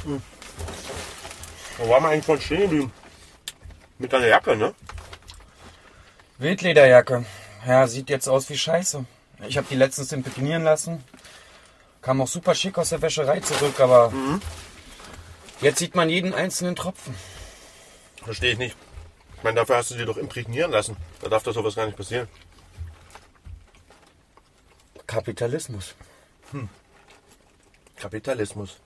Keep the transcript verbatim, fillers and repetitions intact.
Wo waren wir eigentlich von stehen geblieben? Mit deiner Jacke, ne? Wildlederjacke. Ja, sieht jetzt aus wie Scheiße. Ich habe die letztens imprägnieren lassen. Kam auch super schick aus der Wäscherei zurück, aber mhm. jetzt sieht man jeden einzelnen Tropfen. Verstehe ich nicht. Ich meine, dafür hast du die doch imprägnieren lassen. Da darf doch sowas gar nicht passieren. Kapitalismus. Hm. Kapitalismus.